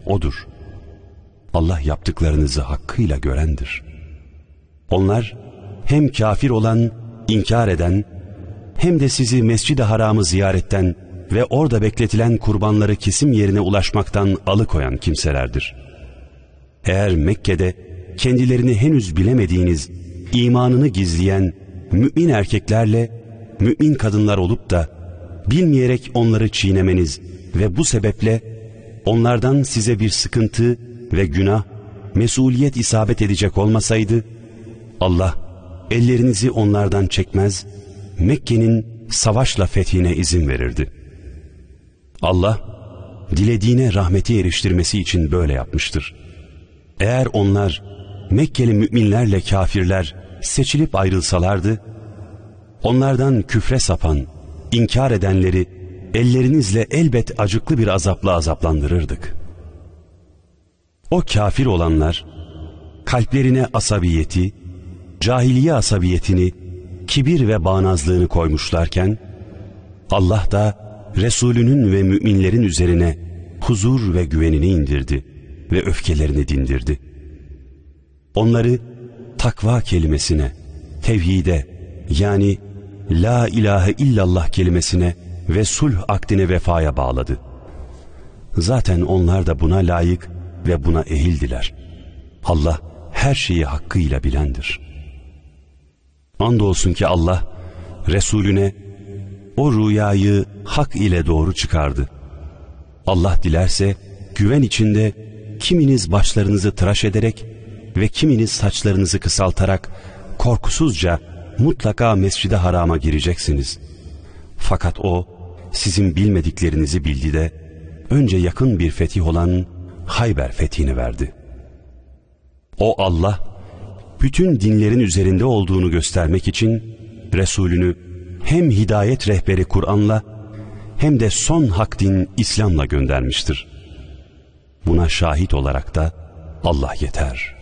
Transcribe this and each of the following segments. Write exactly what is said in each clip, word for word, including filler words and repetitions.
O'dur. Allah yaptıklarınızı hakkıyla görendir. Onlar hem kafir olan, inkar eden, hem de sizi Mescid-i Haram'ı ziyaretten ve orada bekletilen kurbanları kesim yerine ulaşmaktan alıkoyan kimselerdir. Eğer Mekke'de kendilerini henüz bilemediğiniz, imanını gizleyen mümin erkeklerle mümin kadınlar olup da bilmeyerek onları çiğnemeniz ve bu sebeple onlardan size bir sıkıntı ve günah, mesuliyet isabet edecek olmasaydı, Allah ellerinizi onlardan çekmez, Mekke'nin savaşla fethine izin verirdi. Allah, dilediğine rahmeti eriştirmesi için böyle yapmıştır. Eğer onlar, Mekkeli müminlerle kafirler seçilip ayrılsalardı, onlardan küfre sapan, inkar edenleri ellerinizle elbet acıklı bir azapla azaplandırırdık. O kafir olanlar, kalplerine asabiyeti, cahiliye asabiyetini, kibir ve bağnazlığını koymuşlarken, Allah da Resulünün ve müminlerin üzerine huzur ve güvenini indirdi ve öfkelerini dindirdi. Onları takva kelimesine, tevhide, yani la ilahe illallah kelimesine ve sulh akdine vefaya bağladı. Zaten onlar da buna layık ve buna ehildiler. Allah her şeyi hakkıyla bilendir. Andolsun ki Allah Resulüne o rüyayı hak ile doğru çıkardı. Allah dilerse güven içinde kiminiz başlarınızı tıraş ederek ve kiminiz saçlarınızı kısaltarak korkusuzca mutlaka Mescid-i Haram'a gireceksiniz. Fakat o sizin bilmediklerinizi bildi de önce yakın bir fetih olan Hayber fethini verdi. O Allah bütün dinlerin üzerinde olduğunu göstermek için Resulünü hem hidayet rehberi Kur'an'la hem de son hak din İslam'la göndermiştir. Buna şahit olarak da Allah yeter.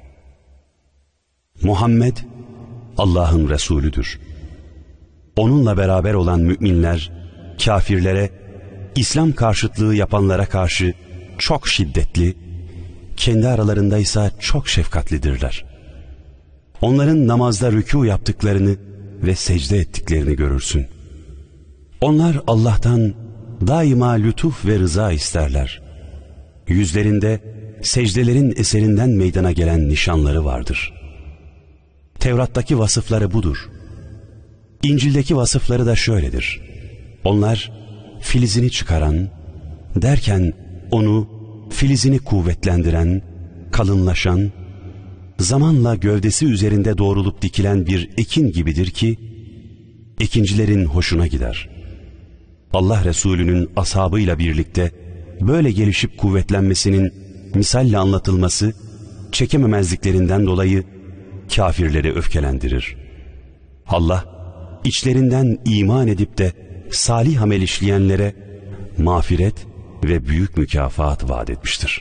Muhammed Allah'ın Resulüdür. Onunla beraber olan müminler kafirlere, İslam karşıtlığı yapanlara karşı çok şiddetli, kendi aralarında ise çok şefkatlidirler. Onların namazda rükû yaptıklarını ve secde ettiklerini görürsün. Onlar Allah'tan daima lütuf ve rıza isterler. Yüzlerinde secdelerin eserinden meydana gelen nişanları vardır. Tevrat'taki vasıfları budur. İncil'deki vasıfları da şöyledir. Onlar filizini çıkaran, derken onu filizini kuvvetlendiren, kalınlaşan, zamanla gövdesi üzerinde doğrulup dikilen bir ekin gibidir ki, ekincilerin hoşuna gider. Allah Resulü'nün ashabıyla birlikte böyle gelişip kuvvetlenmesinin misalle anlatılması, çekememezliklerinden dolayı kafirleri öfkelendirir. Allah, içlerinden iman edip de salih amel işleyenlere mağfiret ve büyük mükafat vaat etmiştir.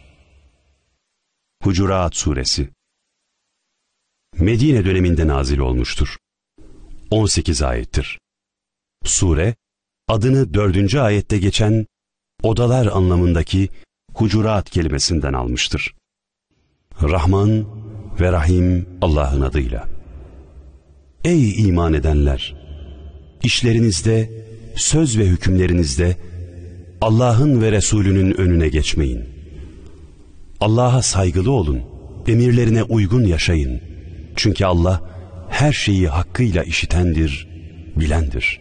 Hucurat Suresi Medine döneminde nazil olmuştur. on sekiz ayettir. Sure, adını dördüncü ayette geçen odalar anlamındaki hucurat kelimesinden almıştır. Rahman ve Rahim Allah'ın adıyla. Ey iman edenler! İşlerinizde, söz ve hükümlerinizde Allah'ın ve Resulünün önüne geçmeyin. Allah'a saygılı olun, emirlerine uygun yaşayın. Çünkü Allah her şeyi hakkıyla işitendir, bilendir.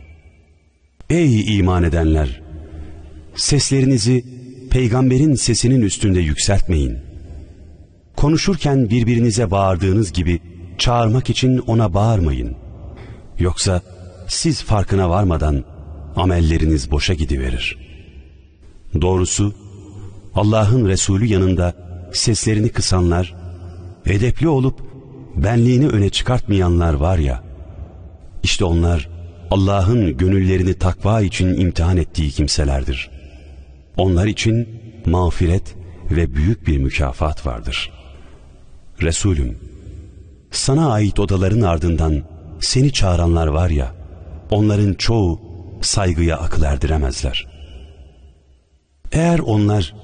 Ey iman edenler! Seslerinizi peygamberin sesinin üstünde yükseltmeyin. Konuşurken birbirinize bağırdığınız gibi çağırmak için ona bağırmayın. Yoksa siz farkına varmadan amelleriniz boşa gidiverir. Doğrusu Allah'ın Resulü yanında seslerini kısanlar, edepli olup benliğini öne çıkartmayanlar var ya, işte onlar Allah'ın gönüllerini takva için imtihan ettiği kimselerdir. Onlar için mağfiret ve büyük bir mükafat vardır. Resulüm, sana ait odaların ardından seni çağıranlar var ya, onların çoğu saygıya akıl erdiremezler. Eğer onlar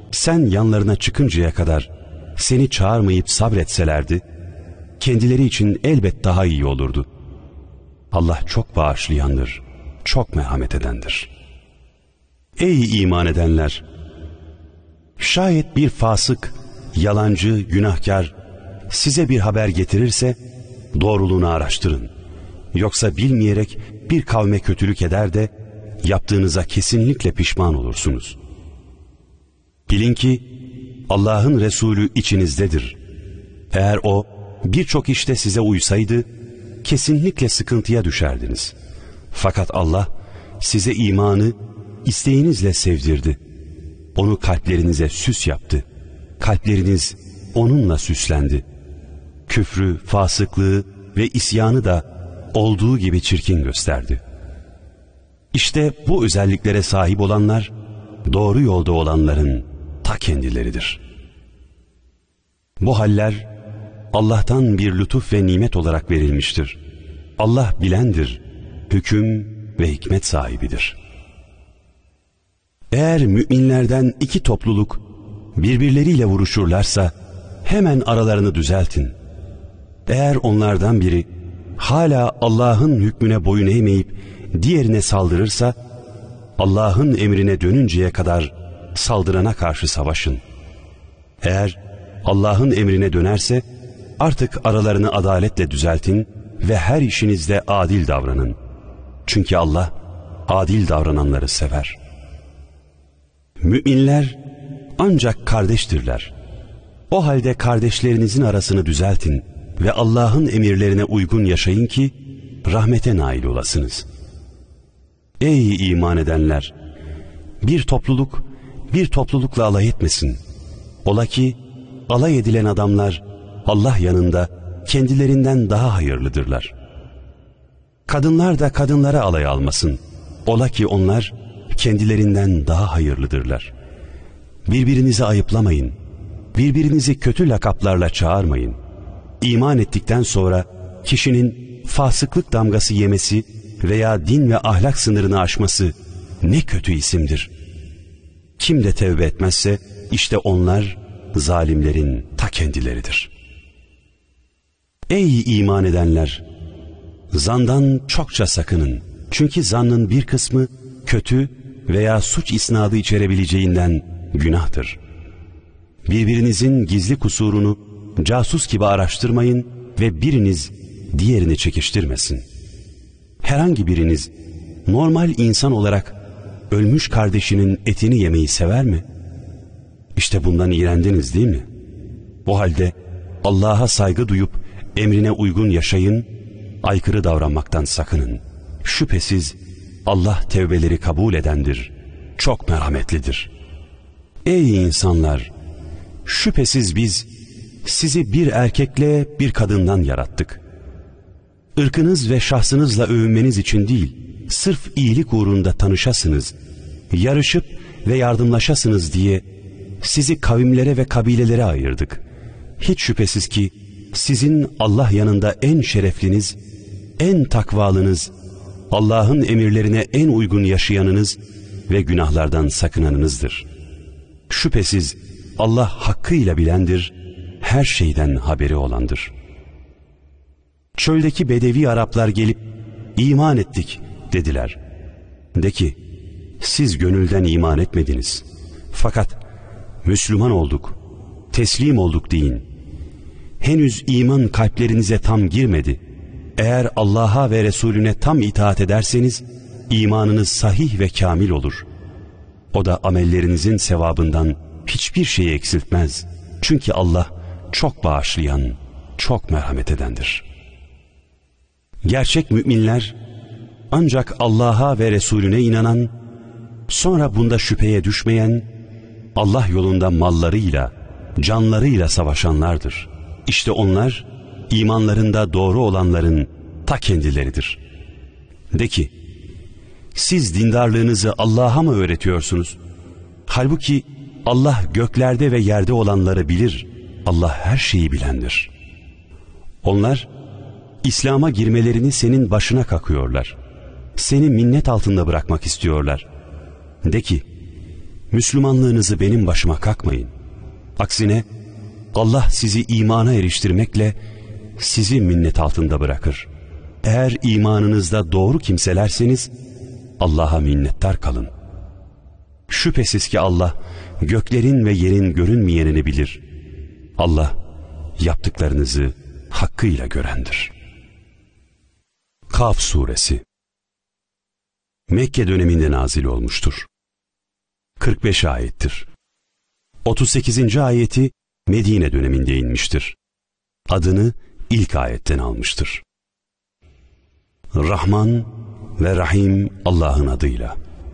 sen yanlarına çıkıncaya kadar seni çağırmayıp sabretselerdi, kendileri için elbet daha iyi olurdu. Allah çok bağışlayandır, çok merhamet edendir. Ey iman edenler! Şayet bir fasık, yalancı, günahkar size bir haber getirirse doğruluğunu araştırın. Yoksa bilmeyerek bir kavme kötülük eder de yaptığınıza kesinlikle pişman olursunuz. Bilin ki Allah'ın Resulü içinizdedir. Eğer o birçok işte size uysaydı kesinlikle sıkıntıya düşerdiniz. Fakat Allah size imanı isteğinizle sevdirdi. Onu kalplerinize süs yaptı. Kalpleriniz onunla süslendi. Küfrü, fasıklığı ve isyanı da olduğu gibi çirkin gösterdi. İşte bu özelliklere sahip olanlar doğru yolda olanların ta kendileridir. Bu haller Allah'tan bir lütuf ve nimet olarak verilmiştir. Allah bilendir, hüküm ve hikmet sahibidir. Eğer müminlerden iki topluluk birbirleriyle vuruşurlarsa hemen aralarını düzeltin. Eğer onlardan biri hala Allah'ın hükmüne boyun eğmeyip diğerine saldırırsa Allah'ın emrine dönünceye kadar saldırana karşı savaşın. Eğer Allah'ın emrine dönerse artık aralarını adaletle düzeltin ve her işinizde adil davranın. Çünkü Allah adil davrananları sever. Müminler ancak kardeştirler. O halde kardeşlerinizin arasını düzeltin ve Allah'ın emirlerine uygun yaşayın ki rahmete nail olasınız. Ey iman edenler! Bir topluluk bir toplulukla alay etmesin. Ola ki alay edilen adamlar Allah yanında kendilerinden daha hayırlıdırlar. Kadınlar da kadınlara alay almasın. Ola ki onlar kendilerinden daha hayırlıdırlar. Birbirinizi ayıplamayın. Birbirinizi kötü lakaplarla çağırmayın. İman ettikten sonra kişinin fasıklık damgası yemesi veya din ve ahlak sınırını aşması ne kötü isimdir. Kim de tevbe etmezse işte onlar zalimlerin ta kendileridir. Ey iman edenler! Zandan çokça sakının. Çünkü zannın bir kısmı kötü veya suç isnadı içerebileceğinden günahtır. Birbirinizin gizli kusurunu casus gibi araştırmayın ve biriniz diğerini çekiştirmesin. Herhangi biriniz normal insan olarak ölmüş kardeşinin etini yemeyi sever mi? İşte bundan iğrendiniz değil mi? O halde Allah'a saygı duyup emrine uygun yaşayın, aykırı davranmaktan sakının. Şüphesiz Allah tevbeleri kabul edendir, çok merhametlidir. Ey insanlar! Şüphesiz biz sizi bir erkekle bir kadından yarattık. Irkınız ve şahsınızla övünmeniz için değil, sırf iyilik uğrunda tanışasınız, yarışıp ve yardımlaşasınız diye sizi kavimlere ve kabilelere ayırdık. Hiç şüphesiz ki sizin Allah yanında en şerefliniz, en takvalınız, Allah'ın emirlerine en uygun yaşayanınız ve günahlardan sakınanınızdır. Şüphesiz Allah hakkıyla bilendir, her şeyden haberi olandır. Çöldeki Bedevi Araplar gelip iman ettik dediler. De ki, siz gönülden iman etmediniz. Fakat Müslüman olduk, teslim olduk deyin. Henüz iman kalplerinize tam girmedi. Eğer Allah'a ve Resulüne tam itaat ederseniz imanınız sahih ve kamil olur. O da amellerinizin sevabından hiçbir şeyi eksiltmez. Çünkü Allah çok bağışlayan, çok merhamet edendir. Gerçek müminler ancak Allah'a ve Resulüne inanan, sonra bunda şüpheye düşmeyen, Allah yolunda mallarıyla, canlarıyla savaşanlardır. İşte onlar imanlarında doğru olanların ta kendileridir. De ki, siz dindarlığınızı Allah'a mı öğretiyorsunuz? Halbuki Allah göklerde ve yerde olanları bilir. Allah her şeyi bilendir. Onlar İslam'a girmelerini senin başına kakıyorlar. Seni minnet altında bırakmak istiyorlar. De ki, Müslümanlığınızı benim başıma kakmayın. Aksine Allah sizi imana eriştirmekle sizi minnet altında bırakır. Eğer imanınızda doğru kimselerseniz Allah'a minnettar kalın. Şüphesiz ki Allah göklerin ve yerin görünmeyenini bilir. Allah yaptıklarınızı hakkıyla görendir. Kaf Suresi Mekke döneminde nazil olmuştur. kırk beş ayettir. otuz sekizinci ayeti Medine döneminde inmiştir. Adını ilk ayetten almıştır. Rahman ve Rahim Allah'ın adıyla.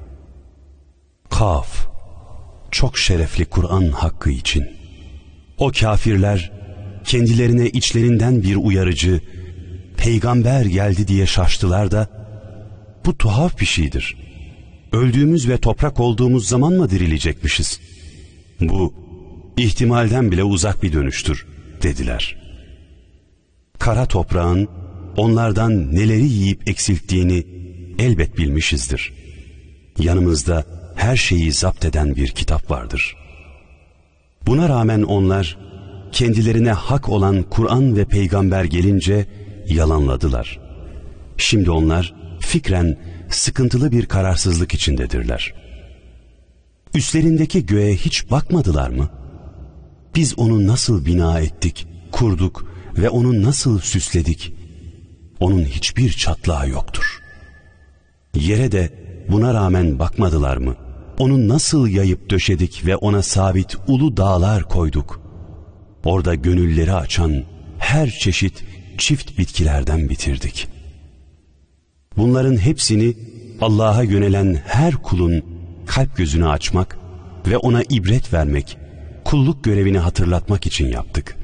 Kaf, çok şerefli Kur'an hakkı için. O kafirler kendilerine içlerinden bir uyarıcı, peygamber geldi diye şaştılar da, bu tuhaf bir şeydir. Öldüğümüz ve toprak olduğumuz zaman mı dirilecekmişiz? Bu ihtimalden bile uzak bir dönüştür dediler. Kara toprağın onlardan neleri yiyip eksilttiğini elbet bilmişizdir. Yanımızda her şeyi zapt eden bir kitap vardır. Buna rağmen onlar kendilerine hak olan Kur'an ve peygamber gelince yalanladılar. Şimdi onlar fikren sıkıntılı bir kararsızlık içindedirler. Üstlerindeki göğe hiç bakmadılar mı? Biz onu nasıl bina ettik, kurduk ve onu nasıl süsledik? Onun hiçbir çatlağı yoktur. Yere de buna rağmen bakmadılar mı? Onu nasıl yayıp döşedik ve ona sabit ulu dağlar koyduk? Orada gönülleri açan her çeşit çift bitkilerden bitirdik. Bunların hepsini Allah'a yönelen her kulun kalp gözünü açmak ve ona ibret vermek, kulluk görevini hatırlatmak için yaptık.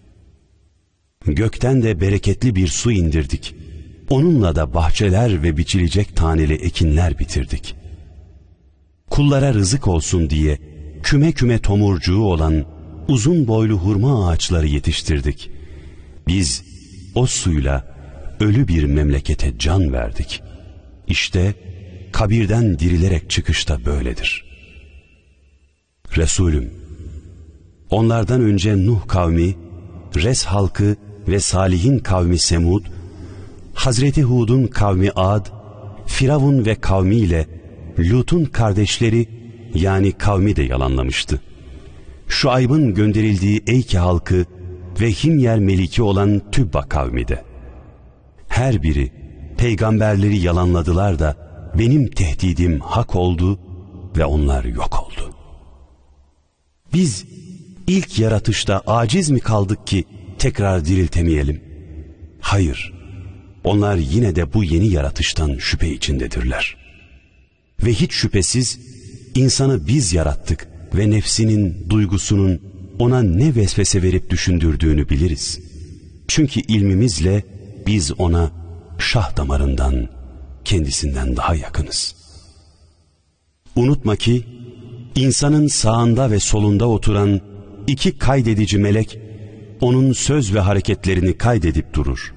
Gökten de bereketli bir su indirdik. Onunla da bahçeler ve biçilecek taneli ekinler bitirdik. Kullara rızık olsun diye küme küme tomurcuğu olan uzun boylu hurma ağaçları yetiştirdik. Biz o suyla ölü bir memlekete can verdik. İşte kabirden dirilerek çıkışta böyledir. Resulüm, onlardan önce Nuh kavmi, Res halkı ve Salih'in kavmi Semud, Hazreti Hud'un kavmi Ad, Firavun ve kavmiyle Lut'un kardeşleri yani kavmi de yalanlamıştı. Şuayb'ın gönderildiği Eyke halkı ve Himyer meliki olan Tübba kavmi de. Her biri peygamberleri yalanladılar da benim tehdidim hak oldu ve onlar yok oldu. Biz ilk yaratışta aciz mi kaldık ki tekrar diriltemeyelim? Hayır, onlar yine de bu yeni yaratıştan şüphe içindedirler. Ve hiç şüphesiz insanı biz yarattık ve nefsinin, duygusunun ona ne vesvese verip düşündürdüğünü biliriz. Çünkü ilmimizle biz ona şah damarından, kendisinden daha yakınız. Unutma ki insanın sağında ve solunda oturan iki kaydedici melek onun söz ve hareketlerini kaydedip durur.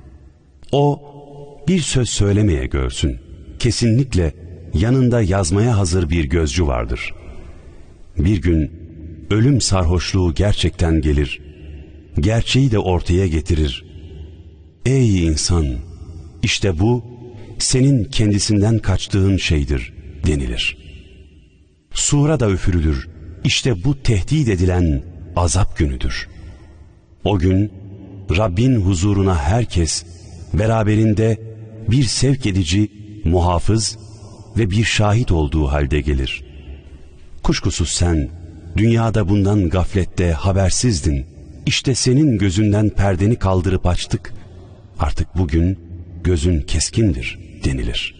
O bir söz söylemeye görsün, kesinlikle yanında yazmaya hazır bir gözcü vardır. Bir gün ölüm sarhoşluğu gerçekten gelir, gerçeği de ortaya getirir. Ey insan, işte bu senin kendisinden kaçtığın şeydir denilir. Sura da üfürülür, işte bu tehdit edilen azap günüdür. O gün Rabbin huzuruna herkes beraberinde bir sevk edici, muhafız ve bir şahit olduğu halde gelir. Kuşkusuz sen dünyada bundan gaflette habersizdin. İşte senin gözünden perdeni kaldırıp açtık. Artık bugün gözün keskindir denilir.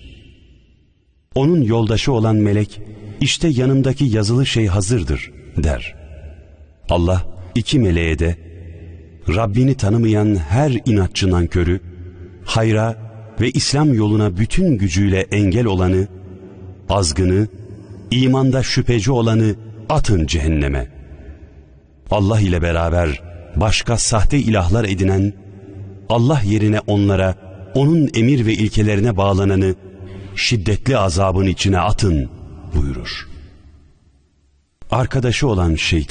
Onun yoldaşı olan melek, işte yanımdaki yazılı şey hazırdır der. Allah iki meleğe de Rabbini tanımayan her inatçı nankörü, hayra ve İslam yoluna bütün gücüyle engel olanı, azgını, imanda şüpheci olanı atın cehenneme. Allah ile beraber başka sahte ilahlar edinen, Allah yerine onlara, onun emir ve ilkelerine bağlananı şiddetli azabın içine atın buyurur. arkadaşı olan şeytan